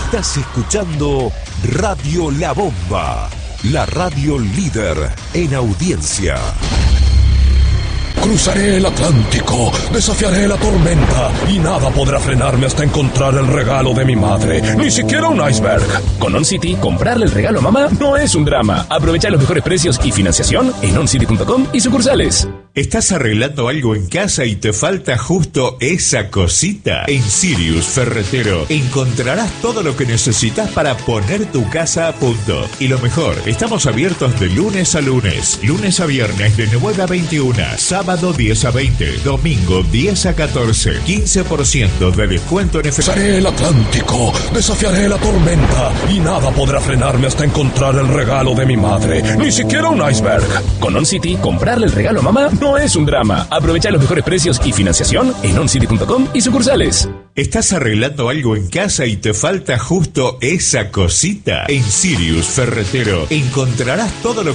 Estás escuchando Radio La Bomba, la radio líder en audiencia. Cruzaré el Atlántico, desafiaré la tormenta y nada podrá frenarme hasta encontrar el regalo de mi madre, ni siquiera un iceberg. Con OnCity, comprarle el regalo a mamá no es un drama. Aprovecha los mejores precios y financiación en oncity.com y sucursales. ¿Estás arreglando algo en casa y te falta justo esa cosita? En Sirius Ferretero encontrarás todo lo que necesitas para poner tu casa a punto. Y lo mejor, estamos abiertos de lunes a lunes, lunes a viernes de 9 a 21, sábado 10 a 20, domingo 10 a 14, 15% de descuento en efectivo. Cruzaré el Atlántico, desafiaré la tormenta y nada podrá frenarme hasta encontrar el regalo de mi madre, ni siquiera un iceberg. Con OnCity, comprarle el regalo a mamá no es un drama. Aprovecha los mejores precios y financiación en oncity.com y sucursales. ¿Estás arreglando algo en casa y te falta justo esa cosita? En Sirius Ferretero encontrarás todo lo